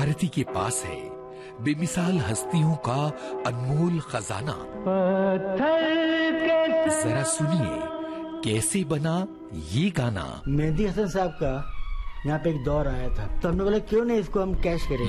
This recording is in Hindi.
धरती के पास है बेमिसाल हस्तियों का अनमोल खजाना। जरा सुनिए कैसे बना ये गाना। मेहदी हसन साहब का यहाँ पे एक दौर आया था, तो हमने बोला क्यों नहीं इसको हम कैश करें।